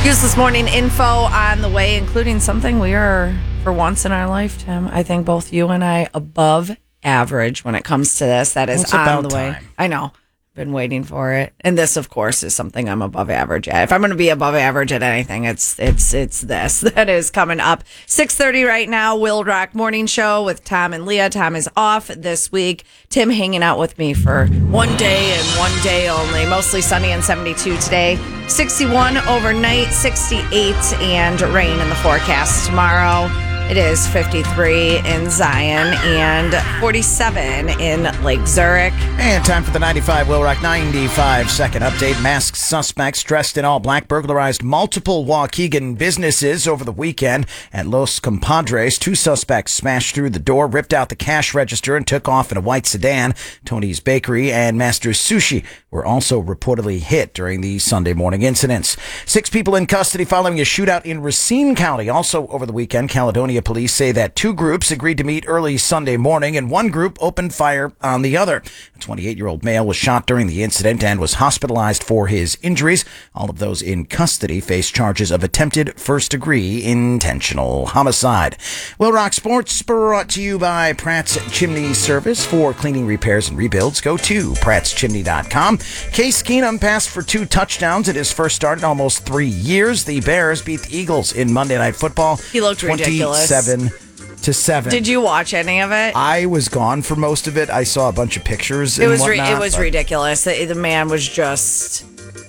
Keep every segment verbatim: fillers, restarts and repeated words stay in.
Use this morning info on the way, including something we are, for once in our lifetime, I think both you and I above average when it comes to this. That is well, it's on about the way. time. I know. Been waiting for it. And this, of course, is something I'm above average at. If I'm going to be above average at anything, it's it's it's this. That is coming up. six thirty right now, Will Rock Morning Show with Tom and Leah. Tom is off this week. Tim hanging out with me for one day and one day only. Mostly sunny and seventy-two today. sixty-one overnight, sixty-eight, and rain in the forecast tomorrow. It is fifty-three in Zion and forty-seven in Lake Zurich. And time for the ninety-five Will Rock ninety-five second update. Masked suspects dressed in all black burglarized multiple Waukegan businesses over the weekend at Los Compadres. Two suspects smashed through the door, ripped out the cash register, and took off in a white sedan. Tony's Bakery and Master's Sushi were also reportedly hit during the Sunday morning incidents. Six people in custody following a shootout in Racine County. Also over the weekend, Caledonia police say that two groups agreed to meet early Sunday morning, and one group opened fire on the other. A twenty-eight-year-old male was shot during the incident and was hospitalized for his injuries. All of those in custody face charges of attempted first-degree intentional homicide. Will Rock Sports brought to you by Pratt's Chimney Service. For cleaning, repairs, and rebuilds, go to pratts chimney dot com. Case Keenum passed for two touchdowns at his first start in almost three years. The Bears beat the Eagles in Monday Night Football. He looked ridiculous. twenty-seven to seven. Did you watch any of it? I was gone for most of it. I saw a bunch of pictures. It and was re- whatnot, it was but ridiculous. The, the man was just.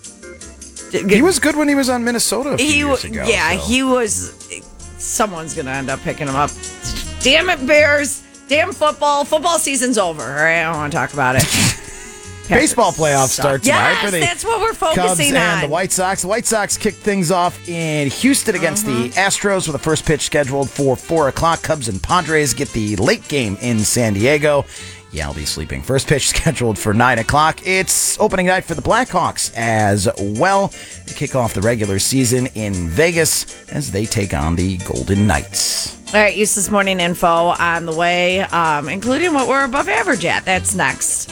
He was good when he was on Minnesota a few he, years ago. Yeah, so. he was. Someone's gonna end up picking him up. Damn it, Bears! Damn football! Football season's over. All right, I don't want to talk about it. Baseball playoffs start tonight. Yes, for the that's what we're focusing Cubs on. And the White Sox. The White Sox kicked things off in Houston against Mm-hmm. the Astros with a first pitch scheduled for four o'clock. Cubs and Padres get the late game in San Diego. Yeah, I'll be sleeping. First pitch scheduled for nine o'clock. It's opening night for the Blackhawks as well. They kick off the regular season in Vegas as they take on the Golden Knights. All right, use this morning info on the way, um, including what we're above average at. That's next.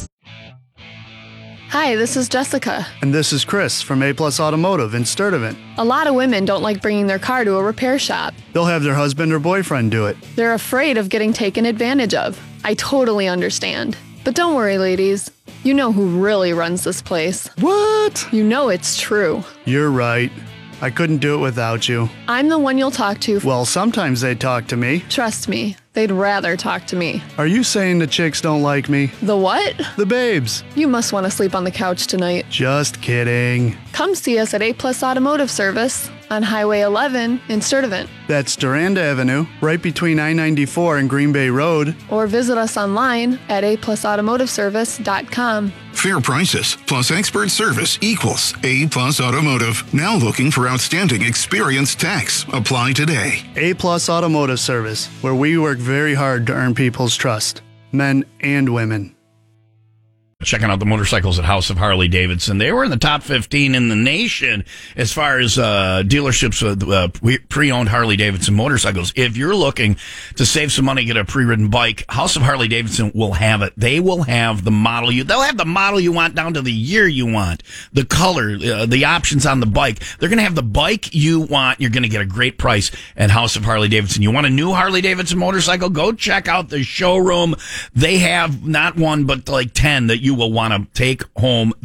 Hi, this is Jessica. And this is Chris from A Plus Automotive in Sturtevant. A lot of women don't like bringing their car to a repair shop. They'll have their husband or boyfriend do it. They're afraid of getting taken advantage of. I totally understand. But don't worry, ladies. You know who really runs this place. What? You know it's true. You're right. I couldn't do it without you. I'm the one you'll talk to. Well, sometimes they talk to me. Trust me, they'd rather talk to me. Are you saying the chicks don't like me? The what? The babes. You must want to sleep on the couch tonight. Just kidding. Come see us at A Plus Automotive Service on Highway eleven in Sturtevant. That's Durand Avenue, right between I ninety-four and Green Bay Road. Or visit us online at a plus automotive service dot com. Fair prices plus expert service equals A Plus Automotive. Now looking for outstanding experienced techs. Apply today. A Plus Automotive Service, where we work very hard to earn people's trust, men and women. Checking out the motorcycles at House of Harley Davidson. They were in the top fifteen in the nation as far as uh, dealerships with uh, pre-owned Harley Davidson motorcycles. If you're looking to save some money, get a pre-ridden bike, House of Harley Davidson will have it. They will have the model you, they'll have the model you want down to the year you want, the color, uh, the options on the bike. They're going to have the bike you want. You're going to get a great price at House of Harley Davidson. You want a new Harley Davidson motorcycle? Go check out the showroom. They have not one, but like ten that you will want to take home.